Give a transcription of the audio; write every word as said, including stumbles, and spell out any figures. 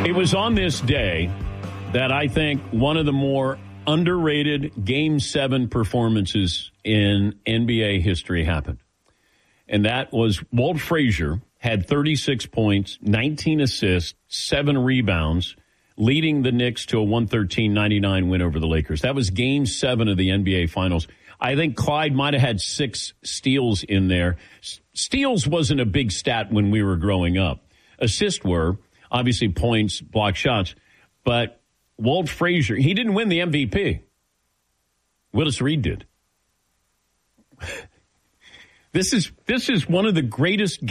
It was on this day that I think one of the more underrated Game seven performances in N B A history happened. And that was Walt Frazier had thirty-six points, nineteen assists, seven rebounds, leading the Knicks to a one thirteen ninety-nine win over the Lakers. That was Game seven of the N B A Finals. I think Clyde might have had six steals in there. Steals wasn't a big stat when we were growing up. Assists were, obviously points, block shots. But Walt Frazier, he didn't win the M V P. Willis Reed did. This is this is one of the greatest